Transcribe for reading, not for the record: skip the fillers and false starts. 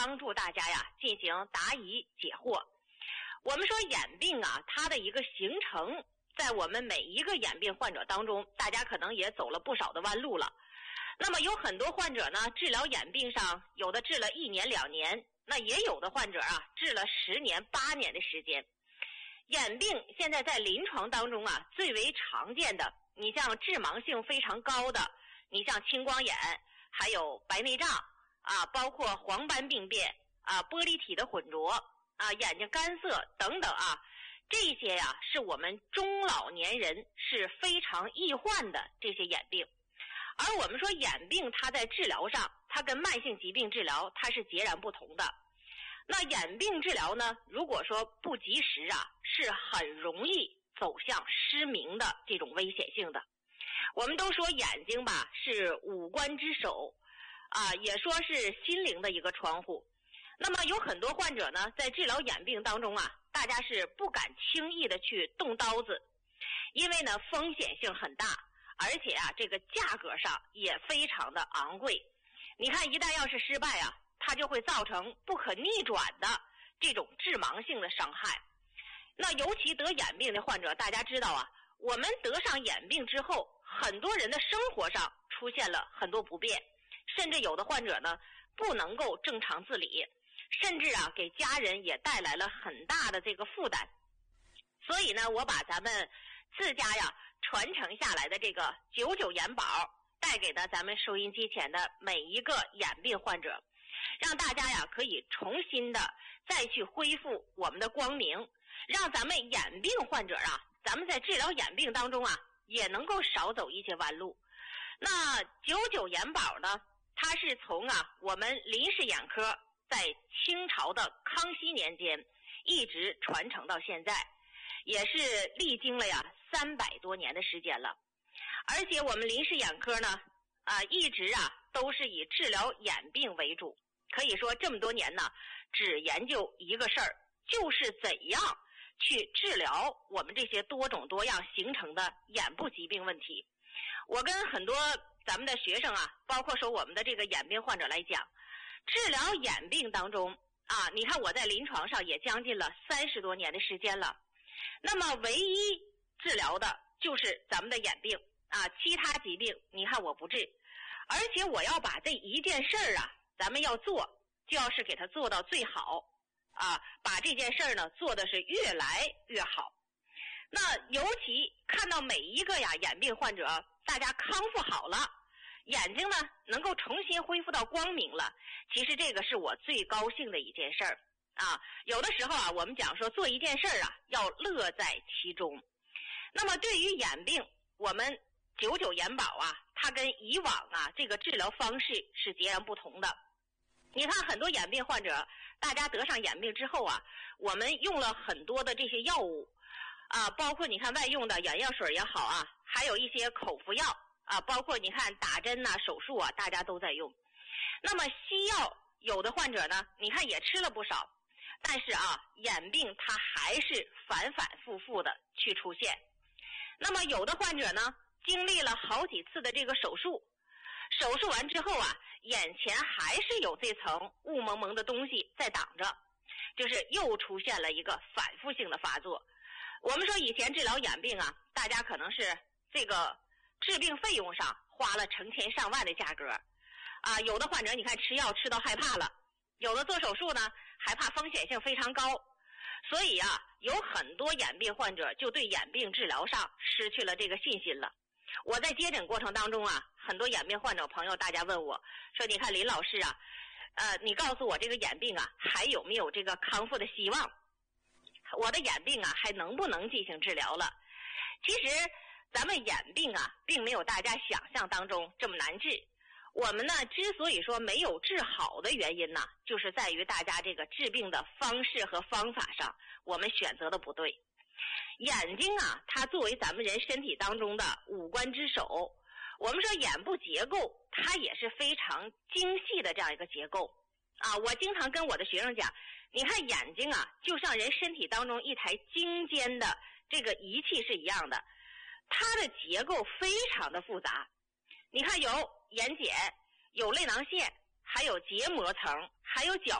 帮助大家呀进行答疑解惑。我们说眼病啊，它的一个形成，在我们每一个眼病患者当中，大家可能也走了不少的弯路了。那么有很多患者呢，治疗眼病上，有的治了1年2年，那也有的患者啊，治了10年8年的时间。眼病现在在临床当中啊，最为常见的，你像致盲性非常高的，你像青光眼，还有白内障啊，包括黄斑病变啊，玻璃体的混浊啊，眼睛干涩等等啊，这些呀是我们中老年人是非常易患的这些眼病。而我们说眼病它在治疗上，它跟慢性疾病治疗它是截然不同的。那眼病治疗呢，如果说不及时啊，是很容易走向失明的这种危险性的。我们都说眼睛吧是五官之首啊，也说是心灵的一个窗户。那么有很多患者呢，在治疗眼病当中啊，大家是不敢轻易的去动刀子，因为呢风险性很大，而且啊这个价格上也非常的昂贵。你看一旦要是失败啊，它就会造成不可逆转的这种致盲性的伤害。那尤其得眼病的患者，大家知道啊，我们得上眼病之后，很多人的生活上出现了很多不便，甚至有的患者呢不能够正常自理，甚至啊给家人也带来了很大的这个负担。所以呢，我把咱们自家呀传承下来的这个99眼宝带给了咱们收音机前的每一个眼病患者，让大家呀可以重新的再去恢复我们的光明，让咱们眼病患者啊，咱们在治疗眼病当中啊也能够少走一些弯路。那99眼宝呢，它是从啊我们林氏眼科在清朝的康熙年间一直传承到现在，也是历经了呀300多年的时间了。而且我们林氏眼科呢一直啊都是以治疗眼病为主，可以说这么多年呢只研究一个事儿，就是怎样去治疗我们这些多种多样形成的眼部疾病问题。我跟很多咱们的学生啊，包括说我们的这个眼病患者来讲，治疗眼病当中啊，你看我在临床上也将近了30多年的时间了。那么唯一治疗的就是咱们的眼病啊，其他疾病你看我不治。而且我要把这一件事儿啊，咱们要做，就要是给它做到最好啊，把这件事儿呢做的是越来越好。那尤其看到每一个呀眼病患者，大家康复好了，眼睛呢能够重新恢复到光明了，其实这个是我最高兴的一件事儿啊。有的时候啊，我们讲说做一件事儿啊，要乐在其中。那么对于眼病，我们99眼宝啊，它跟以往啊这个治疗方式是截然不同的。你看很多眼病患者，大家得上眼病之后啊，我们用了很多的这些药物啊，包括你看外用的眼药水也好啊，还有一些口服药啊，包括你看打针啊、手术啊，大家都在用。那么西药有的患者呢，你看也吃了不少，但是啊，眼病它还是反反复复的去出现。那么有的患者呢，经历了好几次的这个手术，手术完之后啊，眼前还是有这层雾蒙蒙的东西在挡着，就是又出现了一个反复性的发作。我们说以前治疗眼病啊，大家可能是这个治病费用上花了成千上万的价格啊，有的患者你看吃药吃到害怕了，有的做手术呢还怕风险性非常高，所以啊，有很多眼病患者就对眼病治疗上失去了这个信心了。我在接诊过程当中啊，很多眼病患者朋友大家问我说，你看林老师啊，你告诉我这个眼病啊还有没有这个康复的希望，我的眼病啊还能不能进行治疗了。其实咱们眼病啊并没有大家想象当中这么难治，我们呢之所以说没有治好的原因呢，就是在于大家这个治病的方式和方法上我们选择的不对。眼睛啊，它作为咱们人身体当中的五官之首，我们说眼部结构它也是非常精细的这样一个结构啊。我经常跟我的学生讲，你看眼睛啊，就像人身体当中一台精尖的这个仪器是一样的，它的结构非常的复杂。你看有眼睑，有泪囊腺，还有结膜层，还有角